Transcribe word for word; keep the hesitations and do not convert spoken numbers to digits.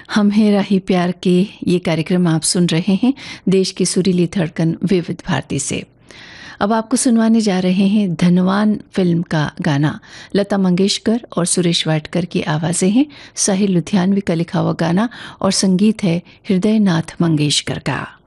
हम हैं राही प्यार के ये कार्यक्रम आप सुन रहे हैं देश की सुरीली धड़कन विविध भारती से। अब आपको सुनवाने जा रहे हैं धनवान फिल्म का गाना। लता मंगेशकर और सुरेश वाडकर की आवाज़ें हैं। साहिल लुधियानवी का लिखा हुआ गाना और संगीत है हृदयनाथ मंगेशकर का।